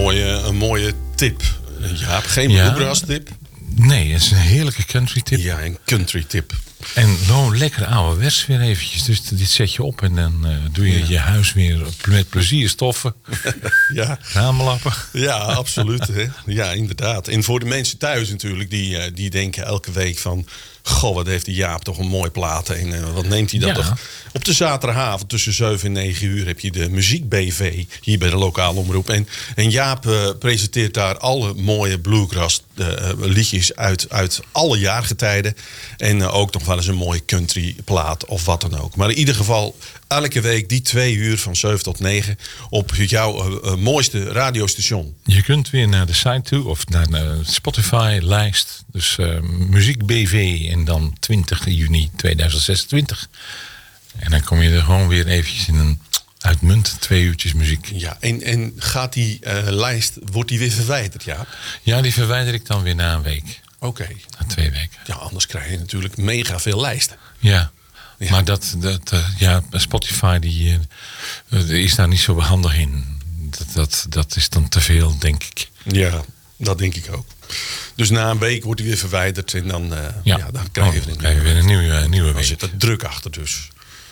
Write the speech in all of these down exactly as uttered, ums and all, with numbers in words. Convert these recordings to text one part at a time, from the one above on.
mooie, een mooie tip. Jaap, geen Ja. bluegrass tip? Nee, het is een heerlijke country tip. Ja, een country tip. En gewoon lekker ouderwets weer eventjes. Dus dit zet je op en dan uh, doe je ja. je huis weer met plezier stoffen. Ja. Ramenlappen. Ja, absoluut. Hè? Ja, inderdaad. En voor de mensen thuis natuurlijk, die, uh, die denken elke week van... Goh, wat heeft die Jaap toch een mooi plaat. En uh, wat neemt hij dat Ja. toch? Op de zaterdagavond tussen zeven en negen uur heb je de Muziek B V hier bij de lokale omroep. En, en Jaap uh, presenteert daar alle mooie bluegrass uh, liedjes uit, uit alle jaargetijden. En uh, ook nog wel eens een mooie country plaat of wat dan ook. Maar in ieder geval elke week die twee uur van zeven tot negen op jouw uh, uh, mooiste radiostation. Je kunt weer naar de site toe of naar de Spotify-lijst. Dus uh, Muziek B V en dan twintig juni tweeduizend zesentwintig. En dan kom je er gewoon weer eventjes in een uitmuntend twee uurtjes muziek. Ja, en, en gaat die uh, lijst, wordt die weer verwijderd, ja? Ja, die verwijder ik dan weer na een week. Oké. Okay. Na twee weken. Ja, anders krijg je natuurlijk mega veel lijsten. Ja. Ja. Maar dat, dat uh, ja, Spotify die, uh, is daar niet zo handig in. Dat, dat, dat is dan te veel, denk ik. Ja, dat denk ik ook. Dus na een week wordt hij weer verwijderd en dan, uh, ja. Ja, dan krijg je, oh, een, krijg je weer een nieuwe, uh, nieuwe dan week. zit er druk achter dus.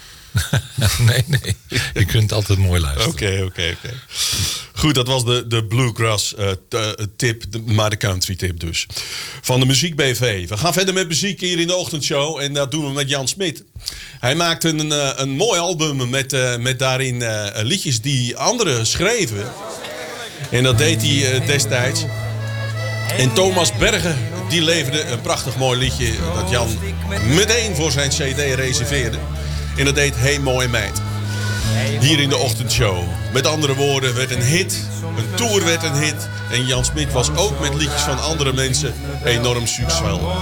nee, nee. Je kunt altijd mooi luisteren. Oké, okay, oké, okay, oké. Okay. Goed, dat was de, de bluegrass uh, t- tip, de, maar de country tip dus. Van de Muziek B V. We gaan verder met muziek hier in de ochtendshow. En dat doen we met Jan Smit. Hij maakte een, uh, een mooi album met, uh, met daarin uh, liedjes die anderen schreven. En dat deed hij uh, destijds. En Thomas Bergen, die leverde een prachtig mooi liedje dat Jan meteen voor zijn cd reserveerde. En dat deed Hey Mooie Meid. Hier in de ochtendshow. Met andere woorden, werd een hit. Een tour werd een hit. En Jan Smit was ook met liedjes van andere mensen enorm succesvol.